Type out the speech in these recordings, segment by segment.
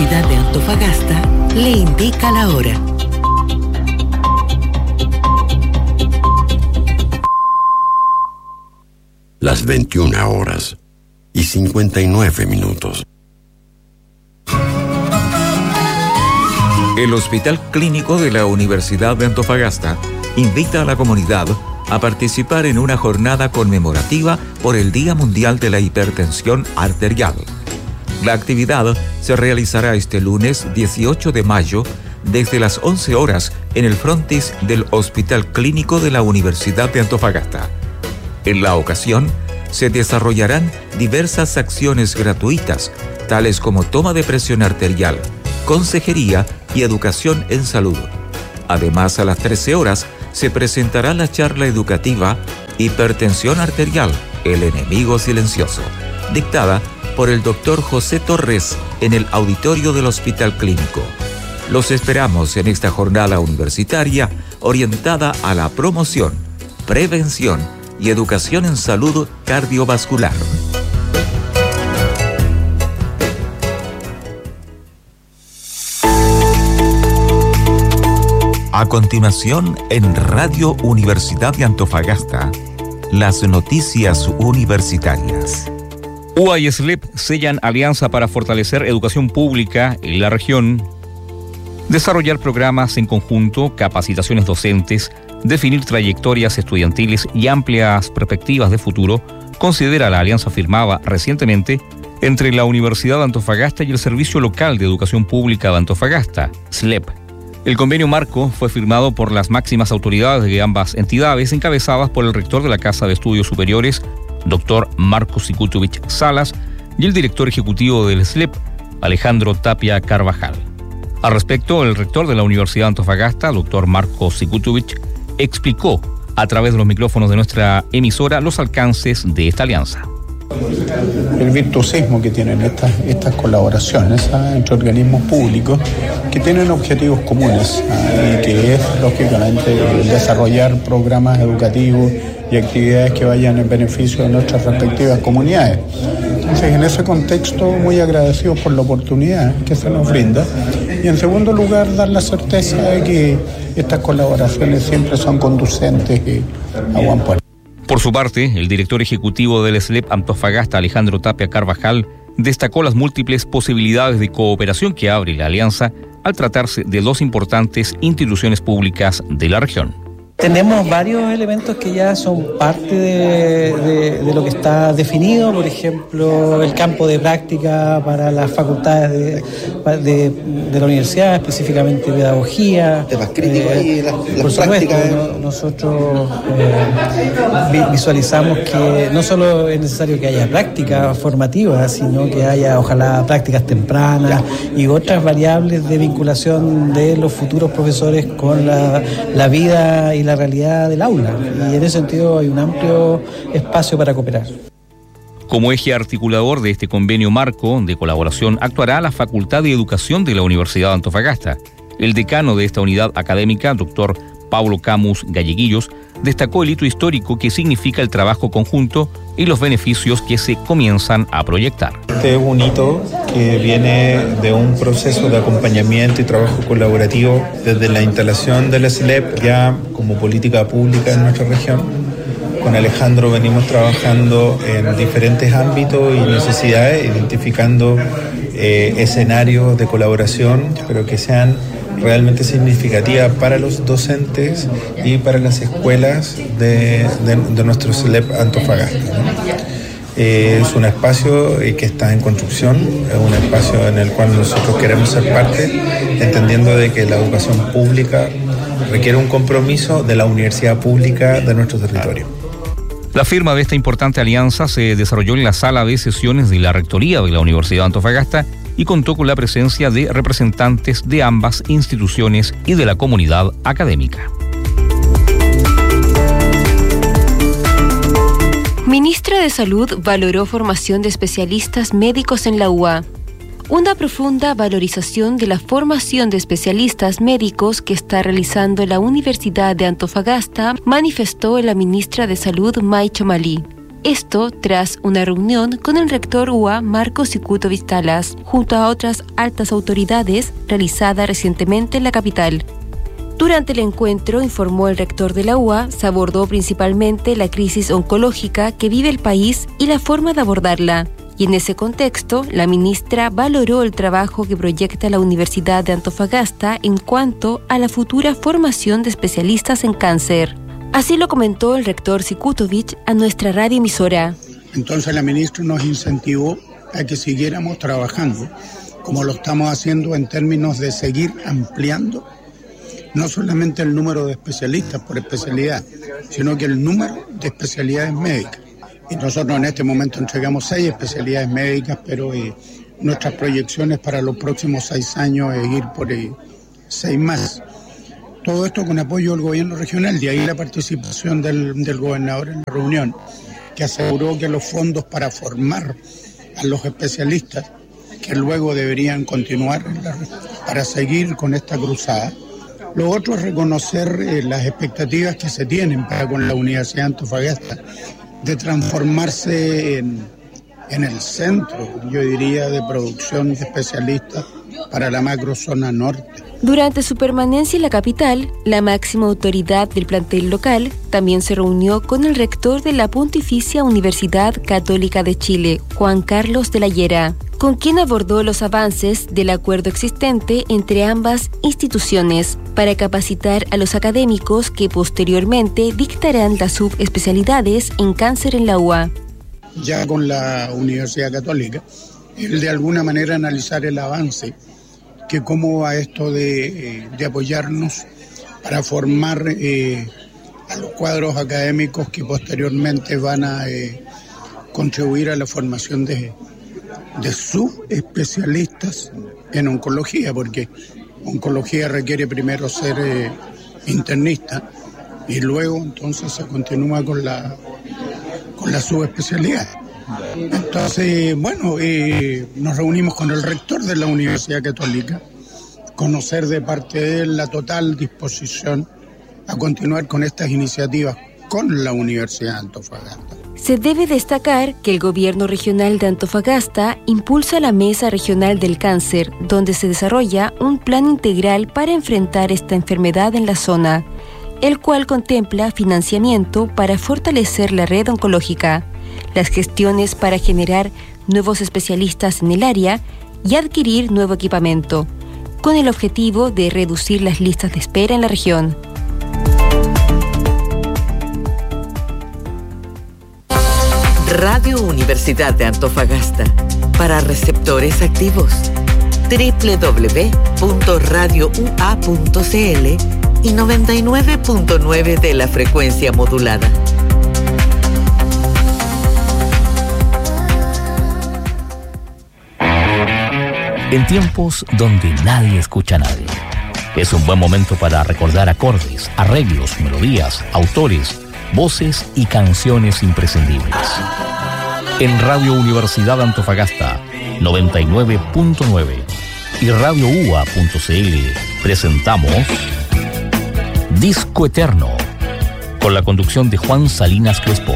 Universidad de Antofagasta le indica la hora. Las 21:59. El Hospital Clínico de la Universidad de Antofagasta invita a la comunidad a participar en una jornada conmemorativa por el Día Mundial de la Hipertensión Arterial. La actividad se realizará este lunes 18 de mayo desde las 11 horas en el frontis del Hospital Clínico de la Universidad de Antofagasta. En la ocasión, se desarrollarán diversas acciones gratuitas, tales como toma de presión arterial, consejería y educación en salud. Además, a las 13 horas se presentará la charla educativa Hipertensión Arterial, el enemigo silencioso, dictada por el Dr. José Torres en el auditorio del Hospital Clínico. Los esperamos en esta jornada universitaria orientada a la promoción, prevención y educación en salud cardiovascular. A continuación, en Radio Universidad de Antofagasta, las noticias universitarias. UA y SLEP sellan alianza para fortalecer educación pública en la región, desarrollar programas en conjunto, capacitaciones docentes, definir trayectorias estudiantiles y amplias perspectivas de futuro, considera la alianza firmada recientemente entre la Universidad de Antofagasta y el Servicio Local de Educación Pública de Antofagasta, SLEP. El convenio marco fue firmado por las máximas autoridades de ambas entidades, encabezadas por el rector de la Casa de Estudios Superiores, Dr. Marco Sikutovich Salas, y el director ejecutivo del SLEP, Alejandro Tapia Carvajal. Al respecto, el rector de la Universidad de Antofagasta, Dr. Marco Sikutovich, explicó a través de los micrófonos de nuestra emisora los alcances de esta alianza. El virtuosismo que tienen estas colaboraciones entre organismos públicos que tienen objetivos comunes y que es, lógicamente, desarrollar programas educativos y actividades que vayan en beneficio de nuestras respectivas comunidades. Entonces, en ese contexto, muy agradecidos por la oportunidad que se nos brinda. Y en segundo lugar, dar la certeza de que estas colaboraciones siempre son conducentes a buen puerto. Por su parte, el director ejecutivo del SLEP Antofagasta, Alejandro Tapia Carvajal, destacó las múltiples posibilidades de cooperación que abre la alianza al tratarse de dos importantes instituciones públicas de la región. Tenemos varios elementos que ya son parte de lo que está definido, por ejemplo, el campo de práctica para las facultades de la universidad, específicamente pedagogía. Temas críticos y las por supuesto, nosotros visualizamos que no solo es necesario que haya práctica formativa, sino que haya, ojalá, prácticas tempranas y otras variables de vinculación de los futuros profesores con la vida y la realidad del aula, y en ese sentido hay un amplio espacio para cooperar. Como eje articulador de este convenio marco de colaboración actuará la Facultad de Educación de la Universidad de Antofagasta. El decano de esta unidad académica, doctor Pablo Camus Galleguillos, destacó el hito histórico que significa el trabajo conjunto y los beneficios que se comienzan a proyectar. Este es un hito que viene de un proceso de acompañamiento y trabajo colaborativo desde la instalación del SLEP ya como política pública en nuestra región. Con Alejandro venimos trabajando en diferentes ámbitos y necesidades, identificando escenarios de colaboración, pero que sean realmente significativa para los docentes y para las escuelas de nuestro SLEP Antofagasta, ¿no? Es un espacio que está en construcción, es un espacio en el cual nosotros queremos ser parte, entendiendo de que la educación pública requiere un compromiso de la universidad pública de nuestro territorio. La firma de esta importante alianza se desarrolló en la sala de sesiones de la Rectoría de la Universidad de Antofagasta y contó con la presencia de representantes de ambas instituciones y de la comunidad académica. Ministra de Salud valoró formación de especialistas médicos en la UA. Una profunda valorización de la formación de especialistas médicos que está realizando la Universidad de Antofagasta, manifestó la ministra de Salud, May Chomalí. Esto tras una reunión con el rector UA Marco Sikutovich Talas, junto a otras altas autoridades, realizada recientemente en la capital. Durante el encuentro, informó el rector de la UA, se abordó principalmente la crisis oncológica que vive el país y la forma de abordarla. Y en ese contexto, la ministra valoró el trabajo que proyecta la Universidad de Antofagasta en cuanto a la futura formación de especialistas en cáncer. Así lo comentó el rector Sikutovich a nuestra radioemisora. Entonces la ministra nos incentivó a que siguiéramos trabajando, como lo estamos haciendo en términos de seguir ampliando no solamente el número de especialistas por especialidad, sino que el número de especialidades médicas. Y nosotros en este momento entregamos 6 especialidades médicas, pero nuestras proyecciones para los próximos 6 años es ir por 6 más. Todo esto con apoyo del gobierno regional, de ahí la participación del gobernador en la reunión, que aseguró que los fondos para formar a los especialistas, que luego deberían continuar para seguir con esta cruzada. Lo otro es reconocer las expectativas que se tienen para con la Universidad de Antofagasta, de transformarse en el centro, yo diría, de producción de especialistas para la macrozona norte. Durante su permanencia en la capital, la máxima autoridad del plantel local también se reunió con el rector de la Pontificia Universidad Católica de Chile, Juan Carlos de la Llera, con quien abordó los avances del acuerdo existente entre ambas instituciones para capacitar a los académicos que posteriormente dictarán las subespecialidades en cáncer en la UA. Ya con la Universidad Católica, el de alguna manera analizar el avance, que cómo va esto de apoyarnos para formar a los cuadros académicos que posteriormente van a contribuir a la formación de subespecialistas en oncología, porque oncología requiere primero ser internista y luego entonces se continúa con la subespecialidad. Entonces, bueno, nos reunimos con el rector de la Universidad Católica, conocer de parte de él la total disposición a continuar con estas iniciativas con la Universidad de Antofagasta. Se debe destacar que el gobierno regional de Antofagasta impulsa la Mesa Regional del Cáncer, donde se desarrolla un plan integral para enfrentar esta enfermedad en la zona, el cual contempla financiamiento para fortalecer la red oncológica, las gestiones para generar nuevos especialistas en el área y adquirir nuevo equipamiento, con el objetivo de reducir las listas de espera en la región. Radio Universidad de Antofagasta, para receptores activos. www.radioua.cl y 99.9 de la frecuencia modulada. En tiempos donde nadie escucha a nadie, es un buen momento para recordar acordes, arreglos, melodías, autores, voces y canciones imprescindibles. En Radio Universidad de Antofagasta 99.9 y radioua.cl presentamos Disco Eterno, con la conducción de Juan Salinas Crespo.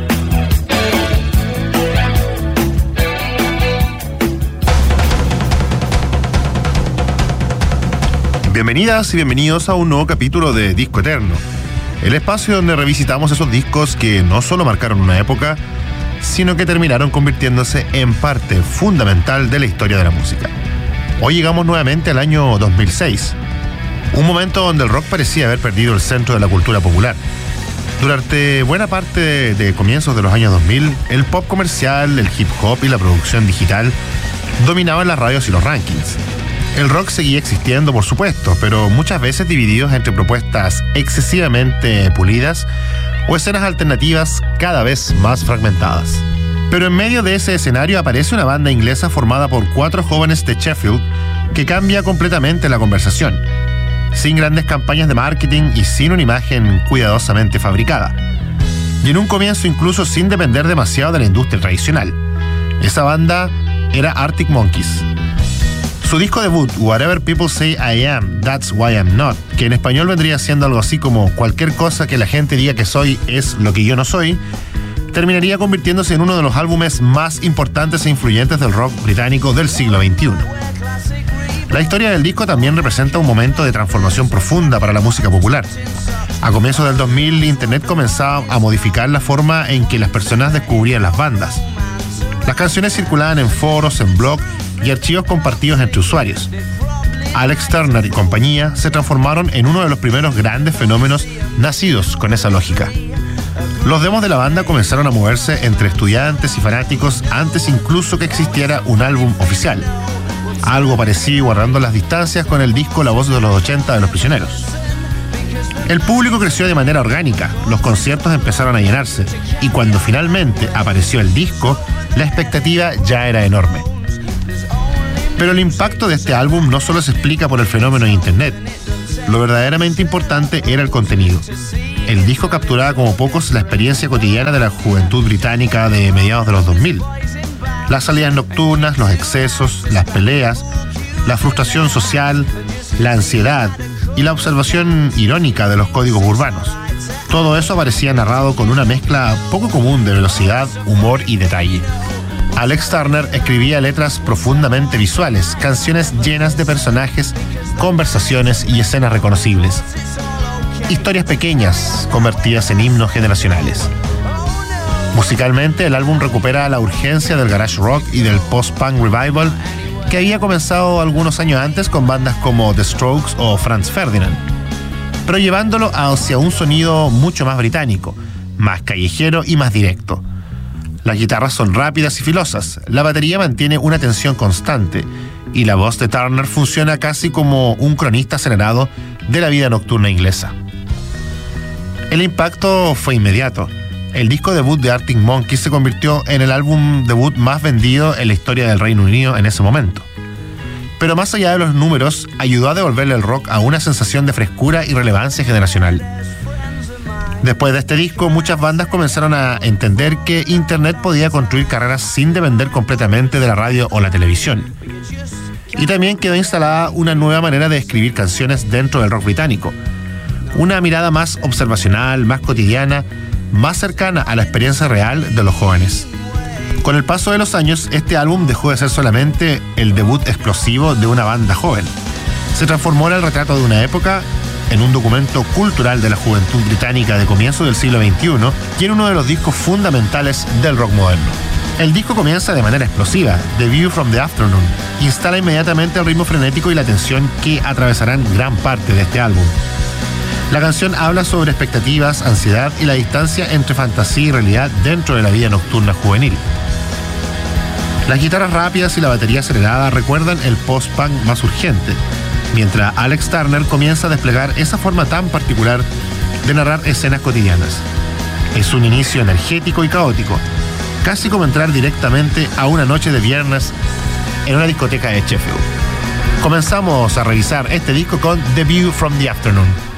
Bienvenidas y bienvenidos a un nuevo capítulo de Disco Eterno, el espacio donde revisitamos esos discos que no solo marcaron una época, sino que terminaron convirtiéndose en parte fundamental de la historia de la música. Hoy llegamos nuevamente al año 2006, un momento donde el rock parecía haber perdido el centro de la cultura popular. Durante buena parte de comienzos de los años 2000, el pop comercial, el hip hop y la producción digital dominaban las radios y los rankings. El rock seguía existiendo, por supuesto, pero muchas veces divididos entre propuestas excesivamente pulidas o escenas alternativas cada vez más fragmentadas. Pero en medio de ese escenario aparece una banda inglesa formada por 4 jóvenes de Sheffield que cambia completamente la conversación, sin grandes campañas de marketing y sin una imagen cuidadosamente fabricada. Y en un comienzo incluso sin depender demasiado de la industria tradicional. Esa banda era Arctic Monkeys. Su disco debut, Whatever People Say I Am, That's Why I'm Not, que en español vendría siendo algo así como cualquier cosa que la gente diga que soy es lo que yo no soy, terminaría convirtiéndose en uno de los álbumes más importantes e influyentes del rock británico del siglo XXI. La historia del disco también representa un momento de transformación profunda para la música popular. A comienzos del 2000, Internet comenzaba a modificar la forma en que las personas descubrían las bandas. Las canciones circulaban en foros, en blogs y archivos compartidos entre usuarios. Alex Turner y compañía se transformaron en uno de los primeros grandes fenómenos nacidos con esa lógica. Los demos de la banda comenzaron a moverse entre estudiantes y fanáticos antes incluso que existiera un álbum oficial. Algo parecido, guardando las distancias, con el disco La Voz de los 80 de Los Prisioneros. El público creció de manera orgánica, los conciertos empezaron a llenarse y cuando finalmente apareció el disco, la expectativa ya era enorme. Pero el impacto de este álbum no solo se explica por el fenómeno de Internet. Lo verdaderamente importante era el contenido. El disco capturaba como pocos la experiencia cotidiana de la juventud británica de mediados de los 2000. Las salidas nocturnas, los excesos, las peleas, la frustración social, la ansiedad y la observación irónica de los códigos urbanos. Todo eso aparecía narrado con una mezcla poco común de velocidad, humor y detalle. Alex Turner escribía letras profundamente visuales, canciones llenas de personajes, conversaciones y escenas reconocibles. Historias pequeñas convertidas en himnos generacionales. Musicalmente, el álbum recupera la urgencia del garage rock y del post-punk revival que había comenzado algunos años antes con bandas como The Strokes o Franz Ferdinand, pero llevándolo hacia un sonido mucho más británico, más callejero y más directo. Las guitarras son rápidas y filosas, la batería mantiene una tensión constante y la voz de Turner funciona casi como un cronista acelerado de la vida nocturna inglesa. El impacto fue inmediato. El disco debut de Arctic Monkeys se convirtió en el álbum debut más vendido en la historia del Reino Unido en ese momento. Pero más allá de los números, ayudó a devolverle el rock a una sensación de frescura y relevancia generacional. Después de este disco, muchas bandas comenzaron a entender que Internet podía construir carreras sin depender completamente de la radio o la televisión. Y también quedó instalada una nueva manera de escribir canciones dentro del rock británico. Una mirada más observacional, más cotidiana, más cercana a la experiencia real de los jóvenes. Con el paso de los años, este álbum dejó de ser solamente el debut explosivo de una banda joven. Se transformó en el retrato de una época, en un documento cultural de la juventud británica de comienzo del siglo XXI y en uno de los discos fundamentales del rock moderno. El disco comienza de manera explosiva, The View from the Afternoon, instala inmediatamente el ritmo frenético y la tensión que atravesarán gran parte de este álbum. La canción habla sobre expectativas, ansiedad y la distancia entre fantasía y realidad dentro de la vida nocturna juvenil. Las guitarras rápidas y la batería acelerada recuerdan el post-punk más urgente, mientras Alex Turner comienza a desplegar esa forma tan particular de narrar escenas cotidianas. Es un inicio energético y caótico, casi como entrar directamente a una noche de viernes en una discoteca de Sheffield. Comenzamos a revisar este disco con The View from the Afternoon.